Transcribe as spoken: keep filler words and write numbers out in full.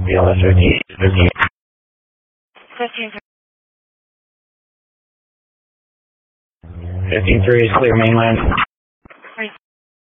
B L S fifteen. fifteen. fifteen. fifteen three is clear mainland.